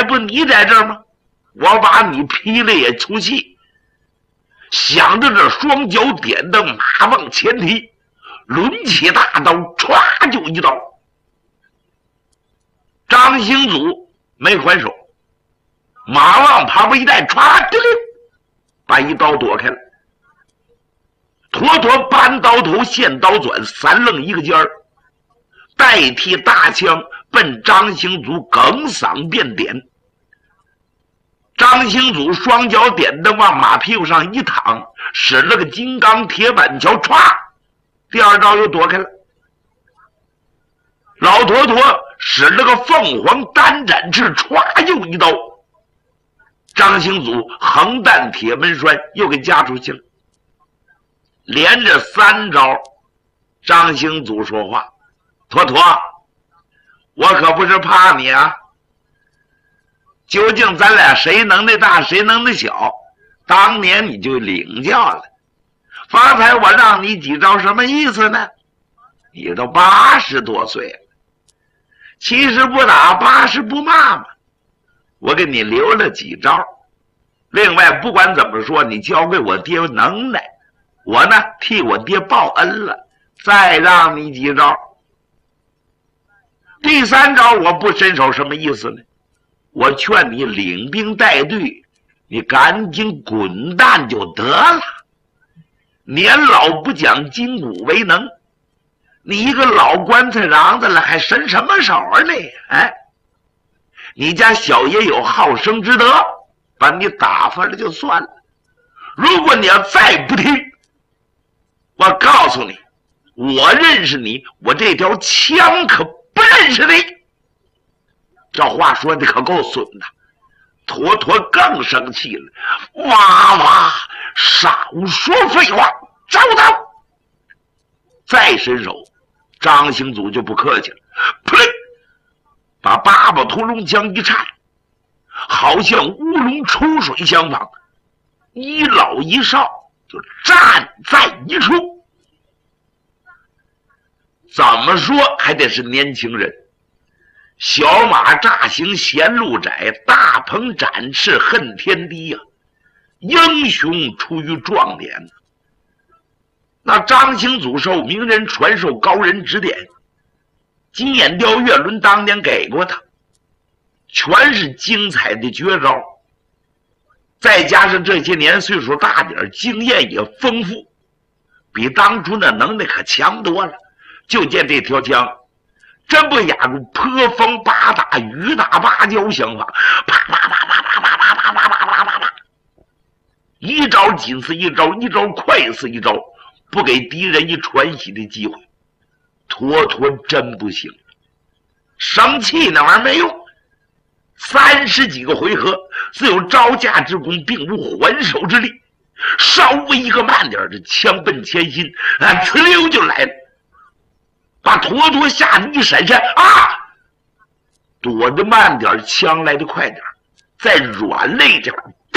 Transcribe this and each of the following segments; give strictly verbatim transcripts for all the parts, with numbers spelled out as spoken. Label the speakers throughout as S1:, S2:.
S1: 才不你在这儿吗？我把你劈了也出气。想着这双脚点蹬，马往前踢，抡起大刀，歘就一刀。张兴祖没还手，马往旁边一带，歘的溜，把一刀躲开了。妥妥扳刀头，现刀转，三愣一个尖儿，代替大枪奔张兴祖梗嗓便点。张兴祖双脚点蹬往马屁股上一躺，使了个金刚铁板桥，歘，第二招又躲开了。老坨坨使了个凤凰单展翅，歘又一刀。张兴祖横弹铁门栓又给夹出去了。连着三招，张兴祖说话：“坨坨，我可不是怕你啊。究竟咱俩谁能耐大，谁能耐小？当年你就领教了。方才我让你几招，什么意思呢？你都八十多岁了，七十不打，八十不骂嘛。我给你留了几招。另外，不管怎么说，你教给我爹能耐，我呢替我爹报恩了，再让你几招。第三招我不伸手，什么意思呢？我劝你领兵带队，你赶紧滚蛋就得了。年老不讲筋骨为能，你一个老棺材瓤子了，还伸什么手呢？哎，你家小爷有好生之德，把你打发了就算了。如果你要再不听，我告诉你，我认识你，我这条枪可不认识你。这话说的可够损的，坨坨更生气了，哇哇，少说废话，招刀！再伸手，张兴祖就不客气了，噗嘞，把八宝屠龙枪一颤，好像乌龙出水相仿，一老一少就站在一处。怎么说还得是年轻人。小马乍行闲路窄，大鹏展翅恨天低呀、啊！英雄出于壮年。那张兴祖受名人传授，高人指点，金眼雕月轮当年给过他，全是精彩的绝招。再加上这些年岁数大点，经验也丰富，比当初那能耐可强多了。就见这条枪。真不亚如泼风八打雨打芭蕉相仿，啪啪啪啪啪啪啪啪啪啪啪啪啪，一招紧似一招，一招快似一招，不给敌人一喘息的机会。坨坨真不行，生气那玩意儿没用。三十几个回合，自有招架之功，并无还手之力。稍微一个慢点，这枪奔前心，啊，呲溜就来了。把坨坨吓得一闪闪啊！躲得慢点，枪来得快点，再软了一点，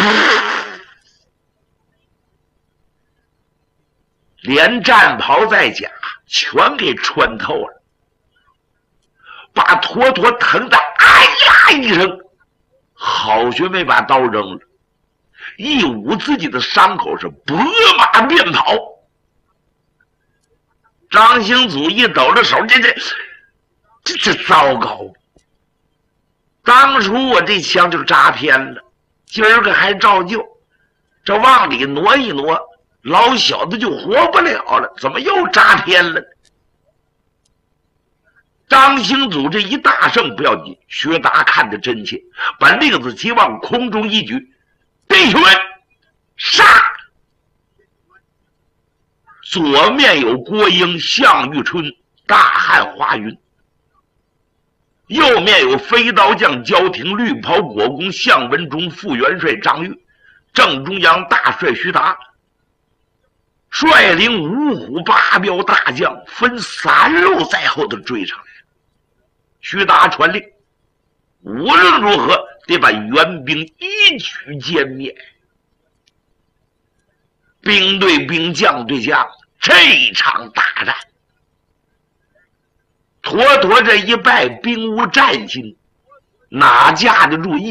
S1: 连战袍带甲全给穿透了，把坨坨疼得哎呀一声，好学没把刀扔了，一捂自己的伤口，是拨马便跑。张兴祖一抖着手，这这这这糟糕！当初我这枪就扎偏了，今儿个还照旧，这往里挪一挪，老小子就活不了了，怎么又扎偏了？张兴祖这一大胜不要紧，薛达看得真切，把令子旗往空中一举，弟兄们，杀！左面有郭英、项玉春、大汉华云，右面有飞刀将焦廷、绿袍国公项文忠、副元帅张玉，正中央大帅徐达，率领五虎八彪大将分三路在后头追上来。徐达传令，无论如何得把援兵一举歼灭。兵对兵，将对将，这场大战，坨坨这一败，兵无战心，哪架得住一